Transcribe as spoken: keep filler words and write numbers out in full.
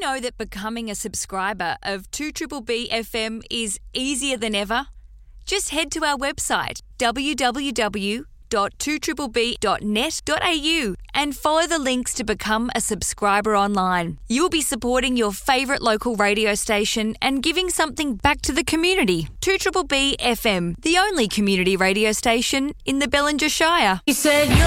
know that becoming a subscriber of two B B B F M is easier than ever? Just head to our website, w w w dot two b b b dot net dot a u, and follow the links to become a subscriber online. You'll be supporting your favourite local radio station and giving something back to the community. two B B B F M, the only community radio station in the Bellinger Shire. He said,